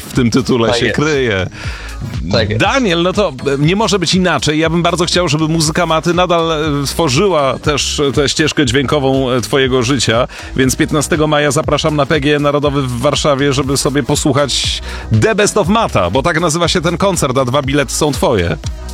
w tym tytule Tak się jest. kryje. Tak jest. Daniel, no to nie może być inaczej. Ja bym bardzo chciał, żeby Muzyka Maty nadal tworzyła też tę ścieżkę dźwiękową twojego życia, więc 15 maja zapraszam na PGE Narodowy w Warszawie, żeby sobie posłuchać The Best of Mata, bo tak nazywa się ten koncert, a 2 bilety są twoje.